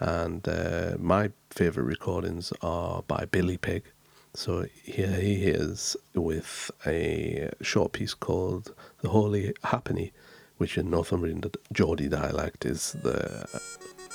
and my favourite recordings are by Billy Pig. So here he is with a short piece called The Holy Happeny, which in Northumbrian Geordie dialect is the